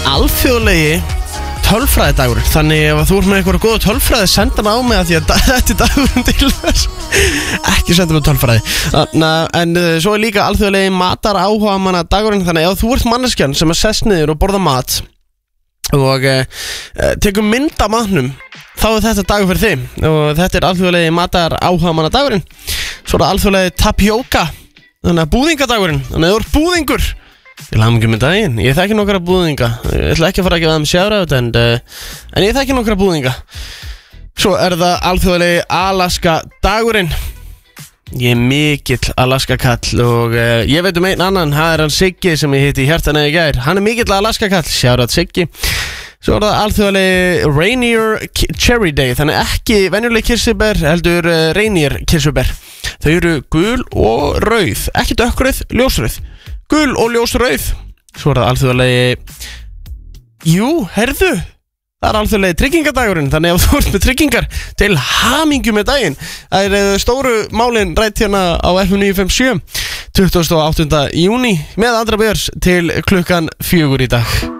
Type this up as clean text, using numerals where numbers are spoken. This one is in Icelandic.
alþjóðlegi tölfræðidagurinn. Þannig ef þú ert með eitthvað góða tölfræði, senda hana á mig að því að þetta dagurinn til þess. Ekki senda mig tölfræði. En svo líka alþjóðlegi matar áhuga manna dagurinn. Þannig ef þú ert manneskjan sem sest niður og borða mat og tekur mynd af matnum, þá þetta dagur fyrir þig. Og þetta alþjóðlegi matar áhuga manna dagurinn. Svo alþjóðlegi tapjóka, þannig að búðingadagurinn. Þannig að þú ert búðingur, ég laði mikið með daginn. Ég þekki nokkra búðinga. Ég ætla ekki að fara að gefa þeim sjára en ég þekki nokkra búðinga. Svo það alþjóðlegi Alaska dagurinn. Ég mikill Alaska kall og ég veit einn annan. Það hann Siggi sem ég hitti í hjartanu í gær. Hann mikill Alaska kall, sjára Siggi. Svo það alþjóðlegi Rainier Cherry Day. Þannig ekki venjuleg kirsebær, heldur Rainier kirsebær. Þau eru gul og rauð, ekki dökkrauð, ljósrauð. Gul og ljósrauð. Svo það alþjóðlegi herðu, það alþjóðlegi tryggingadagurinn. Þannig ef þú ert með tryggingar, til hamingju með daginn. Það stóru málin rætt hérna á FM 957 28. júní með Andra Björns til klukkan 4 í dag.